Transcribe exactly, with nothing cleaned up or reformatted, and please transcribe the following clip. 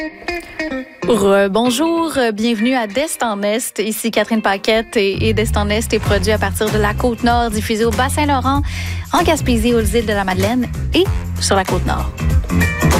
Bonjour, bienvenue à d'Est en Est. Ici Catherine Paquette et, et d'Est en Est est produit à partir de la Côte-Nord, diffusé au Bas-Saint-Laurent, en Gaspésie, aux îles de la Madeleine et sur la Côte-Nord.